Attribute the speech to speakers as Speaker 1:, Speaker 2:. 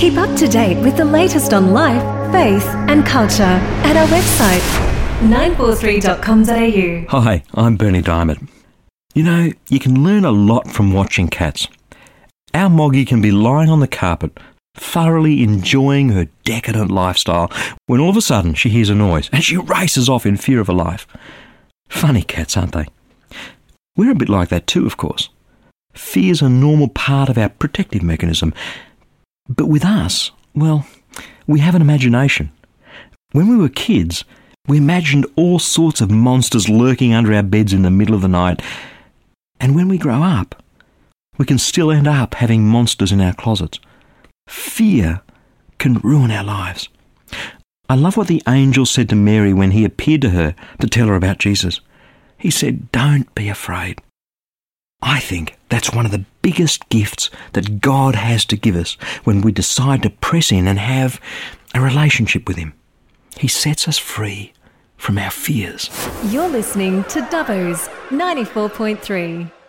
Speaker 1: Keep up to date with the latest on life, faith and culture at our website 943.com.au.
Speaker 2: Hi, I'm Bernie Diamond. You know, you can learn a lot from watching cats. Our Moggy can be lying on the carpet, thoroughly enjoying her decadent lifestyle, when all of a sudden she hears a noise and she races off in fear of her life. Funny cats, aren't they? We're a bit like that too, of course. Fear's a normal part of our protective mechanism. But with us, well, we have an imagination. When we were kids, we imagined all sorts of monsters lurking under our beds in the middle of the night. And when we grow up, we can still end up having monsters in our closets. Fear can ruin our lives. I love what the angel said to Mary when he appeared to her to tell her about Jesus. He said, "Don't be afraid." I think that's one of the biggest gifts that God has to give us when we decide to press in and have a relationship with Him. He sets us free from our fears.
Speaker 1: You're listening to Dubbo's 94.3.